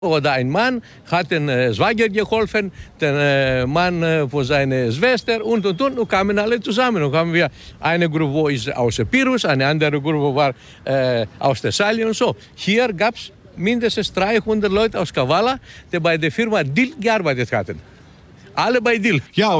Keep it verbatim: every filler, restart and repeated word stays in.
Oder ein Mann hat den äh, Schwager geholfen, den äh, Mann äh, für seine Schwester und und und und kamen alle zusammen. Und haben wir eine Gruppe ist aus Epirus, eine andere Gruppe war äh, aus Thessalien und so. Hier gab es mindestens dreihundert Leute aus Kavala, die bei der Firma Dil gearbeitet hatten. Alle bei Dil. Ja,